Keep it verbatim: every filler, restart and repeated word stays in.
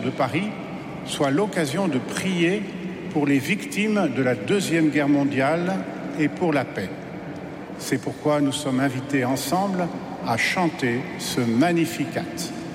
de Paris soit l'occasion de prier pour les victimes de la Deuxième Guerre mondiale et pour la paix. C'est pourquoi nous sommes invités ensemble à chanter ce Magnificat.